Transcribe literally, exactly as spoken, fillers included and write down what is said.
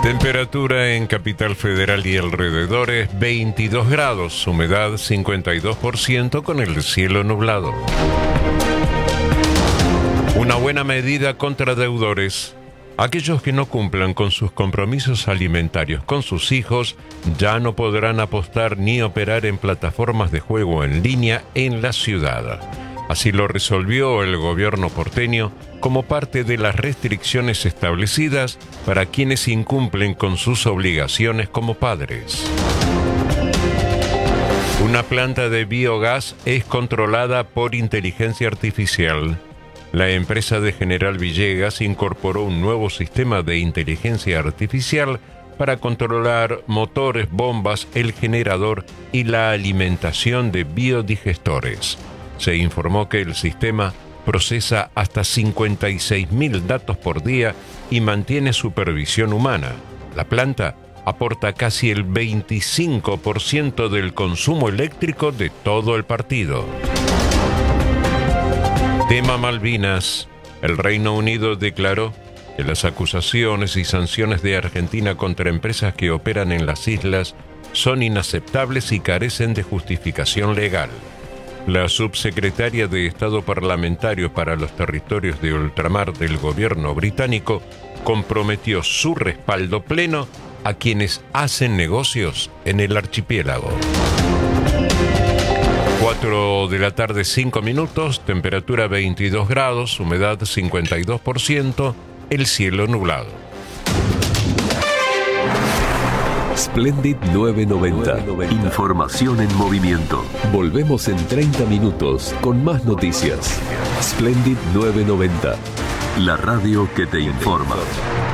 Temperatura en Capital Federal y alrededores veintidós grados, humedad cincuenta y dos por ciento con el cielo nublado. Una buena medida contra deudores. Aquellos que no cumplan con sus compromisos alimentarios con sus hijos ya no podrán apostar ni operar en plataformas de juego en línea en la ciudad. Así lo resolvió el gobierno porteño como parte de las restricciones establecidas para quienes incumplen con sus obligaciones como padres. Una planta de biogás es controlada por inteligencia artificial. La empresa de General Villegas incorporó un nuevo sistema de inteligencia artificial para controlar motores, bombas, el generador y la alimentación de biodigestores. Se informó que el sistema procesa hasta cincuenta y seis mil datos por día y mantiene supervisión humana. La planta aporta casi el veinticinco por ciento del consumo eléctrico de todo el partido. Tema Malvinas. El Reino Unido declaró que las acusaciones y sanciones de Argentina contra empresas que operan en las islas son inaceptables y carecen de justificación legal. La subsecretaria de Estado Parlamentario para los Territorios de Ultramar del gobierno británico comprometió su respaldo pleno a quienes hacen negocios en el archipiélago. cuatro de la tarde, cinco minutos, temperatura veintidós grados, humedad cincuenta y dos por ciento, el cielo nublado. Splendid novecientos noventa. Información en movimiento. Volvemos en treinta minutos con más noticias. Splendid novecientos noventa. La radio que te informa.